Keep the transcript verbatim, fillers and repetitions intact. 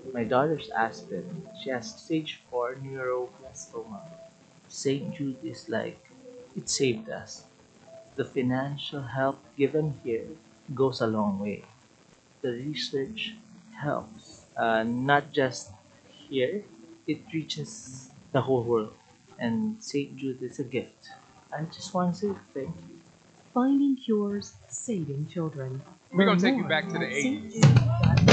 My daughter's Aspen. She has stage four neuroblastoma. Saint Jude is like, it saved us. The financial help given here goes a long way. The research helps, uh, not just here, it reaches the whole world. And Saint Jude is a gift. I just want to say thank you. Finding cures, saving children. We're Learn gonna take you more back to the at eighties. st jude dot org.